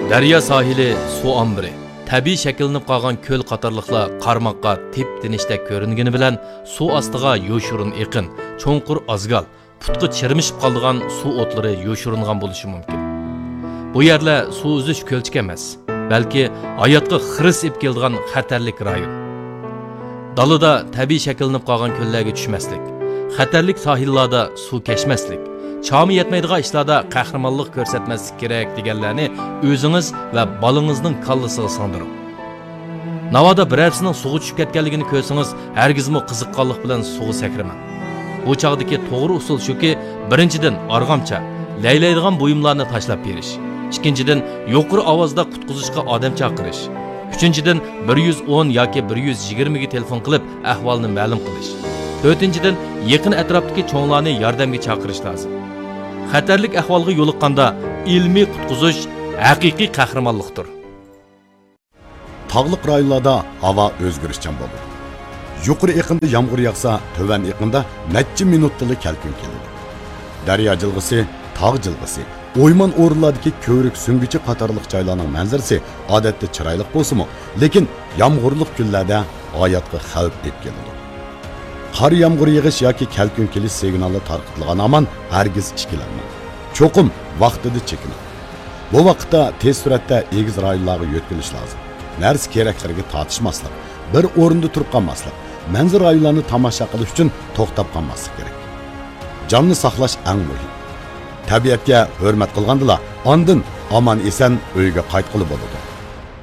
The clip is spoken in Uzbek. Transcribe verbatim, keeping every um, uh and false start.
Daryo sohili suv ombiri. Tabiiy shakllanib qolgan ko'l qatorliqlar qarmoqqa tep-tinishdek ko'ringani bilan suv ostiga yo'shirin eqin, cho'nqur azgal, putqi chirmishib qolgan suv o'tlari yo'shiringan bo'lishi mumkin. Bu yerlar suv uzish ko'lchik emas, balki hayotga xiris ib keladigan xatarlik rayon. Dalada tabiiy shakllanib qolgan ko'llarga tushmaslik, xatarlik sohillarda suv kechmaslik, chami yetmaydigan ishlarda qahramonlik ko'rsatmaslik kerak deganlarni o'zingiz va bolangizning kallasiga singdiring. Navoda birarsining suvga tushib ketganligini ko'rsangiz, hargizmi qiziqqonlik bilan suvga sakramang. Bu chog'dagi to'g'ri usul shuki, birinchidan arg'amcha, laylaydigan buyumlarni tashlab berish. Ikkinchidan yuqori ovozda qutqizishga odam chaqirish. Uchinchidan bir yuz o'n yoki bir yuz yigirma ga telefon qilib ahvolni ma'lum qilish. To'rtinchidan yaqin atrofdagi cho'nglarni yordamga chaqirish lozim. Xatarlik ahvolga yo'liqqanda ilmiy qutqizish haqiqiy qahramonlikdir. Tog'liq rayonlarda havo o'zgarishchan bo'ladi. Yuqori iqimda yomg'ir yog'sa, to'van iqimda necha minutda kelkun keladi. Daryo jilg'isi, tog' jilg'isi, o'yman o'rinlardagi ko'rik sungichi qatorliq joylarning manzarasi odatda chiroyli bo'lsa-mu, lekin yomg'irlik kunlarda hayotga xavf deb keladi. Qar yomg'ir yig'ish yoki kelkun kelish signali tarqatilgan aman hargiz ishkilanmang. Cho'qim vaqtida chekining. Bu vaqtda tez suratda egiz rayonlarga yo'tkilish lozim. Narsa keraklarga tortishmaslik, bir o'rinda turib qolmaslik, manzara rayonlarni tomosha qilish uchun to'xtab qolmaslik kerak. Jonni saqlash eng muhim. Tabiatga hurmat qilgandila, ondan aman esan uyga qaytqili bo'ladi.